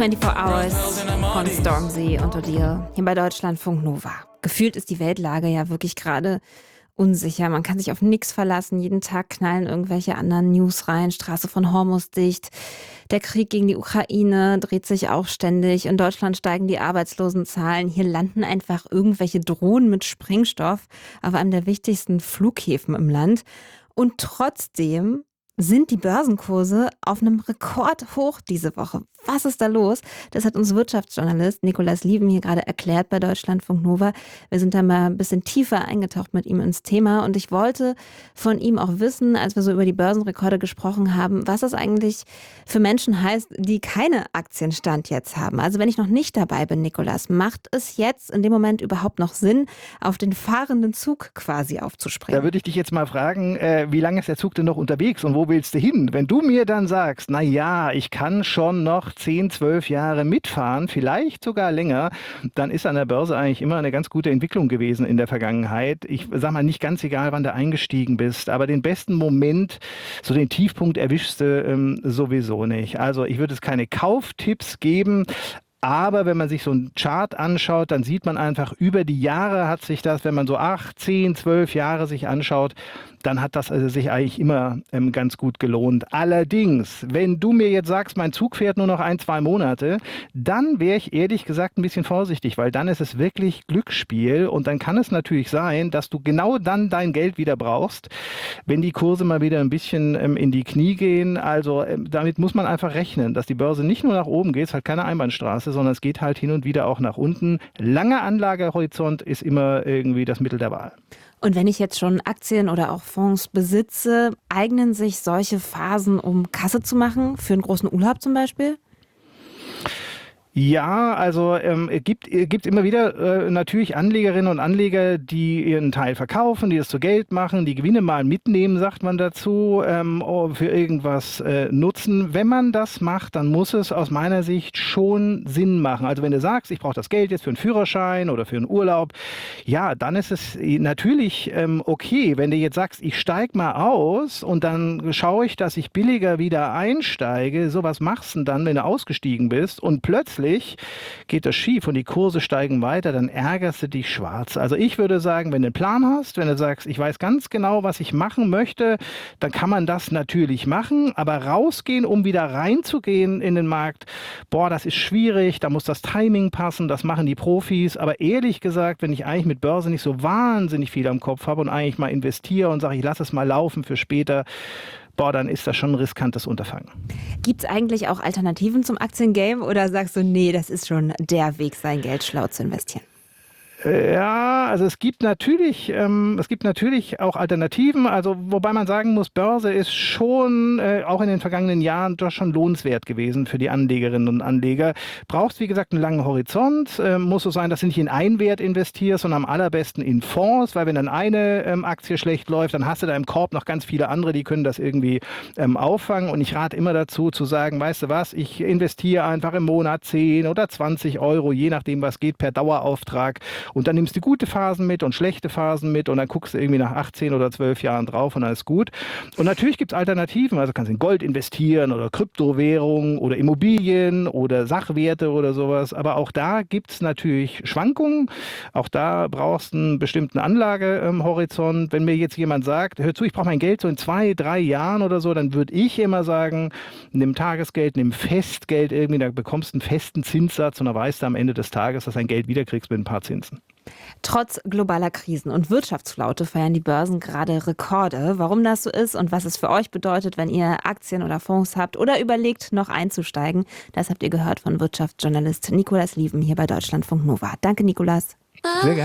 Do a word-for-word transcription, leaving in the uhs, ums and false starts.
vierundzwanzig Hours von Stormzy und Odile hier bei Deutschlandfunk Nova. Gefühlt ist die Weltlage ja wirklich gerade unsicher. Man kann sich auf nichts verlassen. Jeden Tag knallen irgendwelche anderen News rein. Straße von Hormuz dicht. Der Krieg gegen die Ukraine dreht sich auch ständig. In Deutschland steigen die Arbeitslosenzahlen. Hier landen einfach irgendwelche Drohnen mit Sprengstoff auf einem der wichtigsten Flughäfen im Land. Und trotzdem sind die Börsenkurse auf einem Rekordhoch diese Woche. Was ist da los? Das hat uns Wirtschaftsjournalist Nikolaus Lieven hier gerade erklärt bei Deutschlandfunk Nova. Wir sind da mal ein bisschen tiefer eingetaucht mit ihm ins Thema und ich wollte von ihm auch wissen, als wir so über die Börsenrekorde gesprochen haben, was das eigentlich für Menschen heißt, die keine Aktienstand jetzt haben. Also wenn ich noch nicht dabei bin, Nikolaus, macht es jetzt in dem Moment überhaupt noch Sinn, auf den fahrenden Zug quasi aufzuspringen? Da würde ich dich jetzt mal fragen, äh, wie lange ist der Zug denn noch unterwegs und wo willst du hin? Wenn du mir dann sagst, na ja, ich kann schon noch zehn, zwölf Jahre mitfahren, vielleicht sogar länger, dann ist an der Börse eigentlich immer eine ganz gute Entwicklung gewesen in der Vergangenheit. Ich sag mal, nicht ganz egal, wann du eingestiegen bist, aber den besten Moment, so den Tiefpunkt erwischst du ähm, sowieso nicht. Also ich würde es keine Kauftipps geben, aber wenn man sich so einen Chart anschaut, dann sieht man einfach, über die Jahre hat sich das, wenn man so acht, zehn, zwölf Jahre sich anschaut, dann hat das also sich eigentlich immer ähm, ganz gut gelohnt. Allerdings, wenn du mir jetzt sagst, mein Zug fährt nur noch ein, zwei Monate, dann wäre ich ehrlich gesagt ein bisschen vorsichtig, weil dann ist es wirklich Glücksspiel und dann kann es natürlich sein, dass du genau dann dein Geld wieder brauchst, wenn die Kurse mal wieder ein bisschen ähm, in die Knie gehen. Also ähm, damit muss man einfach rechnen, dass die Börse nicht nur nach oben geht, es ist halt keine Einbahnstraße, sondern es geht halt hin und wieder auch nach unten. Langer Anlagehorizont ist immer irgendwie das Mittel der Wahl. Und wenn ich jetzt schon Aktien oder auch Fonds besitze, eignen sich solche Phasen, um Kasse zu machen, für einen großen Urlaub zum Beispiel? Ja, also ähm, es gibt, es gibt immer wieder äh, natürlich Anlegerinnen und Anleger, die ihren Teil verkaufen, die das zu Geld machen, die Gewinne mal mitnehmen, sagt man dazu, ähm, für irgendwas äh, nutzen. Wenn man das macht, dann muss es aus meiner Sicht schon Sinn machen. Also wenn du sagst, ich brauche das Geld jetzt für einen Führerschein oder für einen Urlaub, ja, dann ist es natürlich ähm, okay. Wenn du jetzt sagst, ich steige mal aus und dann schaue ich, dass ich billiger wieder einsteige, so was machst du denn dann, wenn du ausgestiegen bist und plötzlich geht das schief und die Kurse steigen weiter, dann ärgerst du dich schwarz. Also ich würde sagen, wenn du einen Plan hast, wenn du sagst, ich weiß ganz genau, was ich machen möchte, dann kann man das natürlich machen, aber rausgehen, um wieder reinzugehen in den Markt, boah, das ist schwierig, da muss das Timing passen, das machen die Profis, aber ehrlich gesagt, wenn ich eigentlich mit Börse nicht so wahnsinnig viel am Kopf habe und eigentlich mal investiere und sage, ich lasse es mal laufen für später, boah, dann ist das schon ein riskantes Unterfangen. Gibt es eigentlich auch Alternativen zum Aktiengame oder sagst du, nee, das ist schon der Weg, sein Geld schlau zu investieren? Ja, also es gibt natürlich, ähm, es gibt natürlich auch Alternativen, also wobei man sagen muss, Börse ist schon äh, auch in den vergangenen Jahren doch schon lohnenswert gewesen für die Anlegerinnen und Anleger. Brauchst, wie gesagt, einen langen Horizont, äh, muss so sein, dass du nicht in einen Wert investierst, sondern am allerbesten in Fonds, weil wenn dann eine ähm, Aktie schlecht läuft, dann hast du da im Korb noch ganz viele andere, die können das irgendwie ähm, auffangen und ich rate immer dazu zu sagen, weißt du was, ich investiere einfach im Monat zehn oder zwanzig Euro, je nachdem was geht, per Dauerauftrag. Und dann nimmst du gute Phasen mit und schlechte Phasen mit und dann guckst du irgendwie nach achtzehn oder zwölf Jahren drauf und dann ist gut. Und natürlich gibt es Alternativen, also kannst du in Gold investieren oder Kryptowährungen oder Immobilien oder Sachwerte oder sowas. Aber auch da gibt es natürlich Schwankungen. Auch da brauchst du einen bestimmten Anlagehorizont. Wenn mir jetzt jemand sagt, hör zu, ich brauche mein Geld so in zwei, drei Jahren oder so, dann würde ich immer sagen, nimm Tagesgeld, nimm Festgeld irgendwie, da bekommst du einen festen Zinssatz und dann weißt du am Ende des Tages, dass du dein Geld wiederkriegst mit ein paar Zinsen. Trotz globaler Krisen und Wirtschaftsflaute feiern die Börsen gerade Rekorde. Warum das so ist und was es für euch bedeutet, wenn ihr Aktien oder Fonds habt oder überlegt, noch einzusteigen, das habt ihr gehört von Wirtschaftsjournalist Nikolaus Lieven hier bei Deutschlandfunk Nova. Danke, Nikolaus. Sehr gerne.